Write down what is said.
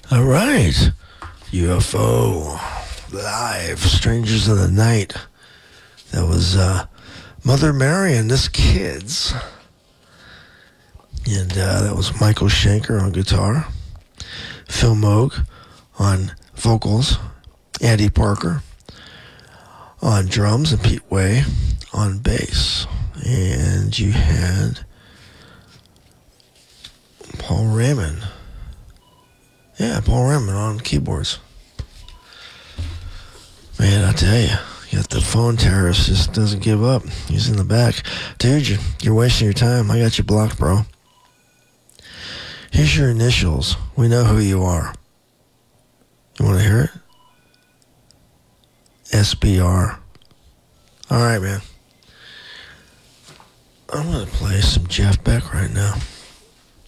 All right. UFO Live, Strangers in the Night. That was Mother Mary and This Kids. And that was Michael Schenker on guitar, Phil Moog on vocals, Andy Parker on drums, and Pete Way on bass. And you had Paul Raymond. Yeah, Paul Raymond on keyboards. Man, I tell you got the phone terrorist just doesn't give up. He's in the back. Dude, you're wasting your time. I got you blocked, bro. Here's your initials. We know who you are. You want to hear it? SBR. All right, man. I'm going to play some Jeff Beck right now.